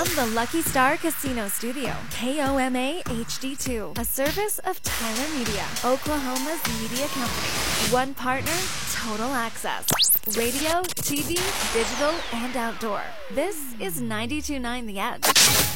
From the Lucky Star Casino Studio, KOMA HD2, a service of Tyler Media, Oklahoma's media company. One partner, total access. Radio, TV, digital, and outdoor. This is 92.9 The Edge.